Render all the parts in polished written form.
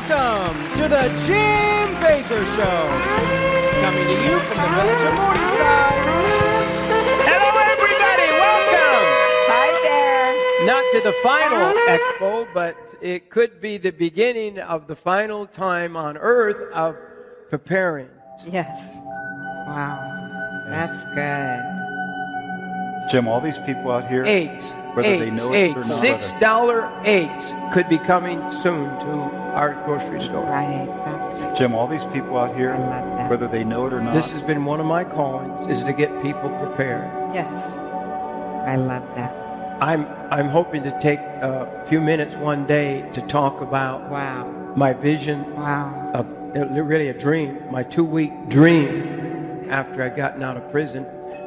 Welcome to the Jim Baker Show. Coming to you from the village of Morningside. Hello, everybody. Welcome. Hi there. Not to the final expo, but it could be the beginning of the final time on earth of preparing. Yes. Wow. That's good. Jim, all these people out here, Eggs. whether they know it or not. $6 eggs could be coming soon to our grocery store. Right. That's just. Jim, all these people out here, I love that. whether they know it or not. This has been one of my callings, is to get people prepared. Yes. I love that. I'm hoping to take a few minutes one day to talk about Wow. my vision Wow. of really a dream, my 2-week dream after I'd gotten out of prison.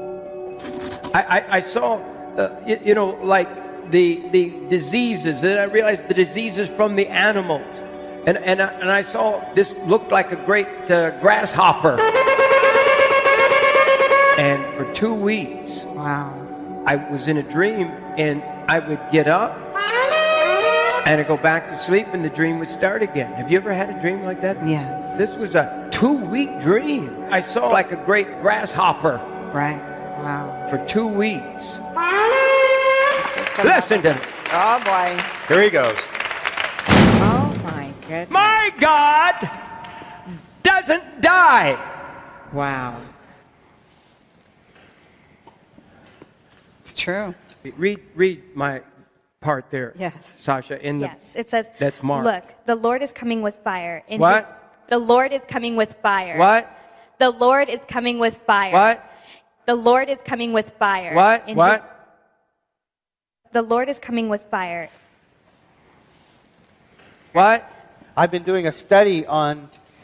I saw, like the diseases, and I realized the diseases from the animals. And I saw this looked like a great grasshopper. And for 2 weeks, Wow. I was in a dream, and I would get up, and I'd go back to sleep, and the dream would start again. Have you ever had a dream like that? Yes. This was a 2-week dream. I saw like a great grasshopper Right. Wow. for 2 weeks. Listen to me. Oh boy. Here he goes. Oh my goodness. My God doesn't die. Wow. It's true. Read my part there. Yes. Sasha, in the Yes, it says, That's Mark. Look, the Lord is coming with fire. What? The Lord is coming with fire. What? The Lord is coming with fire. What? The Lord is coming with fire. What? In What? the Lord is coming with fire. What? I've been doing a study on